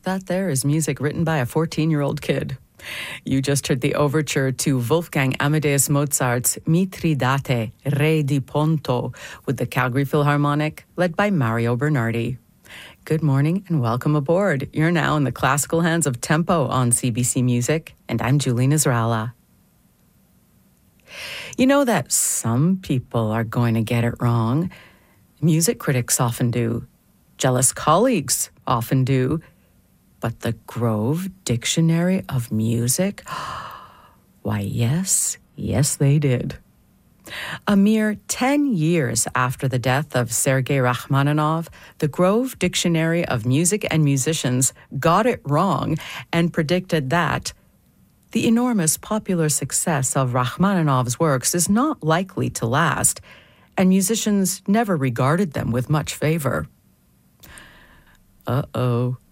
That there is music written by a 14-year-old kid. You just heard the overture to Wolfgang Amadeus Mozart's Mitridate, Re di Ponto, with the Calgary Philharmonic, led by Mario Bernardi. Good morning and welcome aboard. You're now in the classical hands of Tempo on CBC Music, and I'm Julie Nasrallah. You know that some people are going to get it wrong. Music critics often do. Jealous colleagues often do. But the Grove Dictionary of Music? Why, yes, they did. A mere 10 years after the death of Sergei Rachmaninoff, the Grove Dictionary of Music and Musicians got it wrong and predicted that the enormous popular success of Rachmaninoff's works is not likely to last, and musicians never regarded them with much favor. Uh-oh.